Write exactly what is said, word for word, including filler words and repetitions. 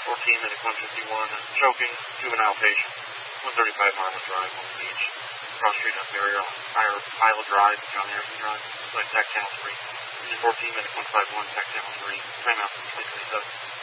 fourteen minute one fifty-one, choking, juvenile patient, one thirty-five Marmot Drive, on the beach, cross street up barrier, Isla Drive, John Harrison Drive, like tack channel three. fourteen minute one fifty-one, tack channel three, timeout twenty twenty-seven.